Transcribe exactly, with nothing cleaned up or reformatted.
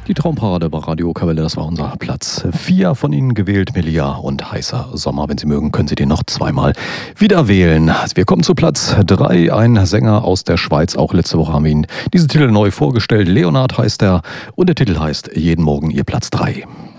Die Traumparade bei Radio Kapelle, das war unser Platz vier von Ihnen gewählt, Melia und Heißer Sommer. Wenn Sie mögen, können Sie den noch zweimal wieder wählen. Wir kommen zu Platz drei, ein Sänger aus der Schweiz. Auch letzte Woche haben wir Ihnen diesen Titel neu vorgestellt. Leonard heißt er und der Titel heißt Jeden Morgen Ihr Platz drei.